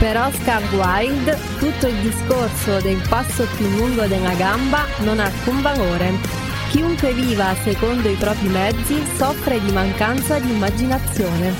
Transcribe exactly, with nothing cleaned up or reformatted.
Per Oscar Wilde, tutto il discorso del passo più lungo della gamba non ha alcun valore. Chiunque viva secondo i propri mezzi soffre di mancanza di immaginazione.